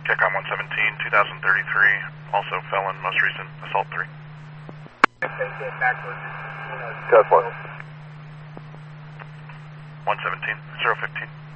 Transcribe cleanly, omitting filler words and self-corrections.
Check on 117, 2033, also felon, most recent, assault 3. Code 4. 117, 015.